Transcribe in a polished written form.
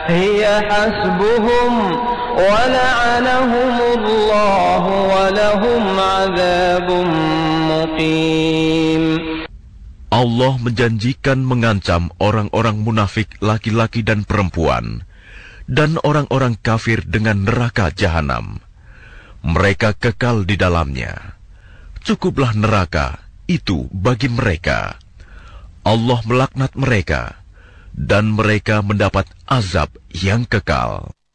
هي حسبهم ولعنهم الله ولهم عذاب مقيم. Allah menjanjikan mengancam orang-orang munafik laki-laki dan perempuan, dan orang-orang kafir dengan neraka jahanam. Mereka kekal di dalamnya. Cukuplah neraka itu bagi mereka. Allah melaknat mereka, dan mereka mendapat azab yang kekal.